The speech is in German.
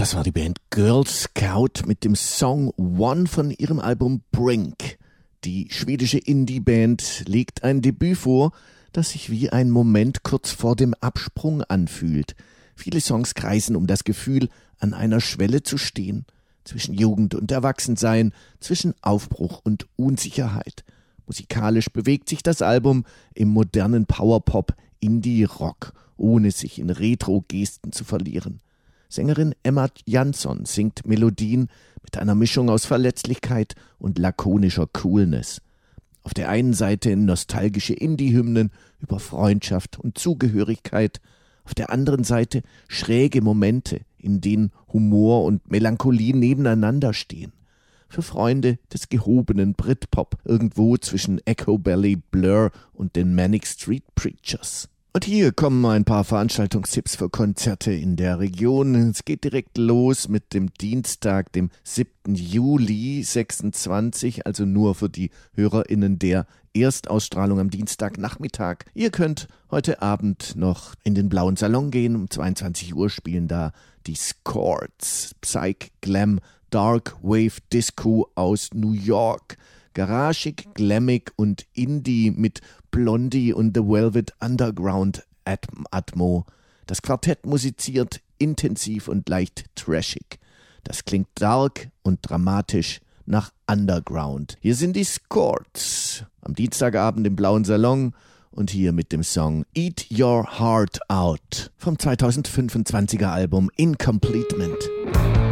Das war die Band Girl Scout mit dem Song One von ihrem Album Brink. Die schwedische Indie-Band legt ein Debüt vor, das sich wie ein Moment kurz vor dem Absprung anfühlt. Viele Songs kreisen um das Gefühl, an einer Schwelle zu stehen, zwischen Jugend und Erwachsensein, zwischen Aufbruch und Unsicherheit. Musikalisch bewegt sich das Album im modernen Powerpop, Indie-Rock, ohne sich in Retro-Gesten zu verlieren. Sängerin Emma Jansson singt Melodien mit einer Mischung aus Verletzlichkeit und lakonischer Coolness. Auf der einen Seite nostalgische Indie-Hymnen über Freundschaft und Zugehörigkeit, auf der anderen Seite schräge Momente, in denen Humor und Melancholie nebeneinander stehen. Für Freunde des gehobenen Britpop, irgendwo zwischen Echobelly, Blur und den Manic Street Preachers. Und hier kommen ein paar Veranstaltungstipps für Konzerte in der Region. Es geht direkt los mit dem Dienstag, dem 7. Juli 26, also nur für die HörerInnen der Erstausstrahlung am Dienstagnachmittag. Ihr könnt heute Abend noch in den Blauen Salon gehen. Um 22 Uhr spielen da die Scords, Psych, Glam, Dark Wave Disco aus New York. Garagig, glammig und Indie mit Blondie und The Velvet Underground Atmo. Das Quartett musiziert intensiv und leicht trashig. Das klingt dark und dramatisch nach Underground. Hier sind die Scords am Dienstagabend im Blauen Salon und hier mit dem Song Eat Your Heart Out vom 2025er Album Incompletement.